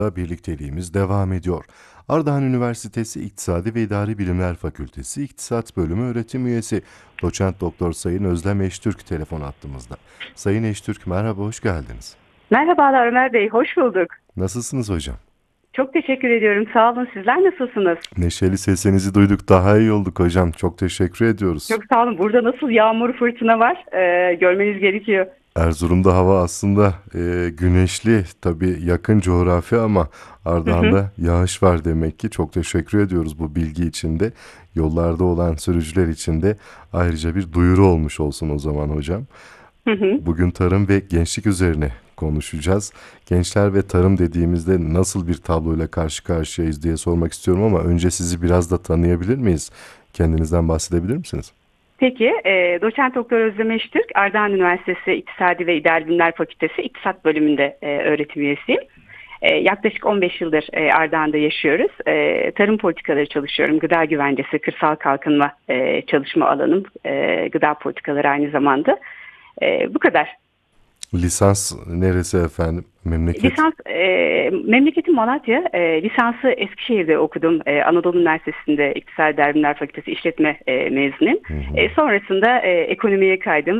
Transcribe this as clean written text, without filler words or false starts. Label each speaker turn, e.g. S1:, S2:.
S1: Birlikteliğimiz devam ediyor. Ardahan Üniversitesi İktisadi ve İdari Bilimler Fakültesi İktisat Bölümü öğretim üyesi Doçent Doktor Sayın Özlem Eştürk telefon attığımızda. Sayın Eştürk merhaba, hoş geldiniz.
S2: Merhabalar Ömer Bey, hoş bulduk.
S1: Nasılsınız hocam?
S2: Çok teşekkür ediyorum, sağ olun. Sizler nasılsınız?
S1: Neşeli sesinizi duyduk, daha iyi olduk hocam. Çok teşekkür ediyoruz.
S2: Çok sağ olun. Burada nasıl yağmur, fırtına var, görmeniz gerekiyor.
S1: Erzurum'da hava aslında güneşli, tabii yakın coğrafya ama
S2: Hı hı,
S1: Ardahan'da yağış var demek ki. Çok teşekkür ediyoruz bu bilgi için de. Yollarda olan sürücüler için de ayrıca bir duyuru olmuş olsun o zaman hocam.
S2: hı hı.
S1: Bugün tarım ve gençlik üzerine konuşacağız. Gençler ve tarım dediğimizde nasıl bir tabloyla karşı karşıyayız diye sormak istiyorum ama önce sizi biraz da tanıyabilir miyiz? Kendinizden bahsedebilir misiniz?
S2: Peki, Doçent Doktor Özlem Eştürk, Ardahan Üniversitesi İktisadi ve İdari Bilimler Fakültesi İktisat Bölümünde öğretim üyesiyim. Yaklaşık 15 yıldır Ardahan'da yaşıyoruz. Tarım politikaları çalışıyorum. Gıda güvencesi, kırsal kalkınma çalışma alanım. Gıda politikaları aynı zamanda. Bu kadar.
S1: Lisans neresi efendim? Memleket?
S2: Lisans, memleketim Malatya. Lisansı Eskişehir'de okudum. Anadolu Üniversitesi'nde İktisadi Bilimler Fakültesi İşletme mezunuyum.
S1: Hı hı.
S2: Sonrasında ekonomiye kaydım.